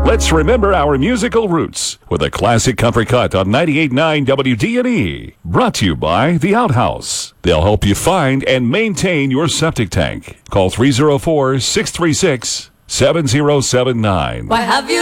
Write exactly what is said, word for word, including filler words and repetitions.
Let's remember our musical roots with a classic country cut on ninety-eight point nine W D and E. Brought to you by The Outhouse. They'll help you find and maintain your septic tank. Call three oh four, six three six, seven oh seven nine. Why have you